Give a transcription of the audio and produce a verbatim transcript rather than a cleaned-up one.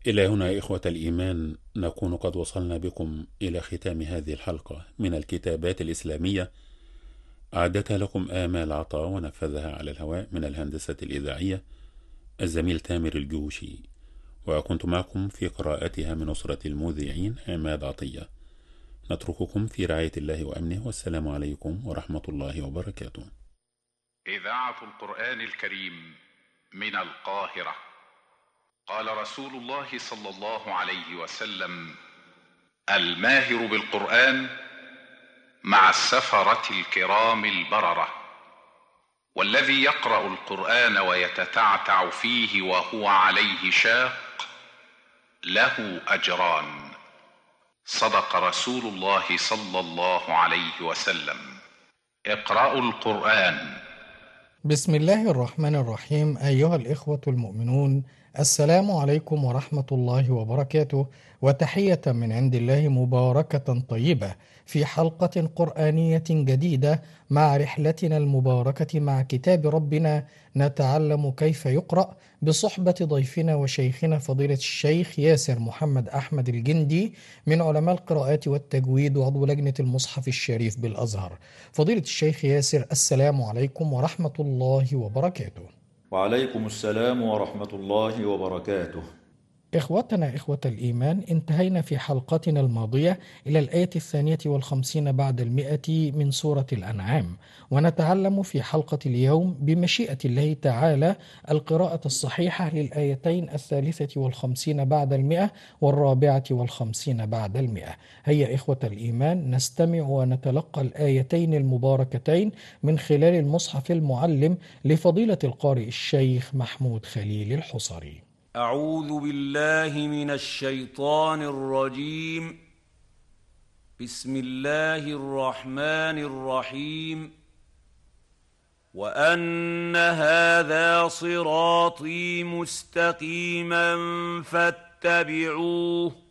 إلى هنا إخوة الإيمان نكون قد وصلنا بكم إلى ختام هذه الحلقة من الكتابات الإسلامية، أعدتها لكم آمال عطاء ونفذها على الهواء من الهندسة الإذاعية الزميل تامر الجوشي، وكنت معكم في قراءتها من أسرة المذيعين عماد عطية. نترككم في رعاية الله وأمنه، والسلام عليكم ورحمة الله وبركاته. إذاعة القرآن الكريم من القاهرة. قال رسول الله صلى الله عليه وسلم: الماهر بالقرآن مع السفرة الكرام البررة، والذي يقرأ القرآن ويتتعتع فيه وهو عليه شاق له أجران. صدق رسول الله صلى الله عليه وسلم. اقرأوا القرآن. بسم الله الرحمن الرحيم. أيها الإخوة المؤمنون، السلام عليكم ورحمة الله وبركاته، وتحية من عند الله مباركة طيبة في حلقة قرآنية جديدة مع رحلتنا المباركة مع كتاب ربنا، نتعلم كيف يقرأ بصحبة ضيفنا وشيخنا فضيلة الشيخ ياسر محمد أحمد الجندي من علماء القراءات والتجويد وعضو لجنة المصحف الشريف بالأزهر. فضيلة الشيخ ياسر، السلام عليكم ورحمة الله وبركاته. وعليكم السلام ورحمة الله وبركاته. إخوتنا إخوة الإيمان، انتهينا في حلقتنا الماضية إلى الآية الثانية والخمسين بعد المئة من سورة الأنعام، ونتعلم في حلقة اليوم بمشيئة الله تعالى القراءة الصحيحة للآيتين الثالثة والخمسين بعد المئة والرابعة والخمسين بعد المئة. هيا إخوة الإيمان نستمع ونتلقى الآيتين المباركتين من خلال المصحف المعلم لفضيلة القارئ الشيخ محمود خليل الحصري. أعوذ بالله من الشيطان الرجيم. بسم الله الرحمن الرحيم. وأن هذا صراطي مستقيما فاتبعوه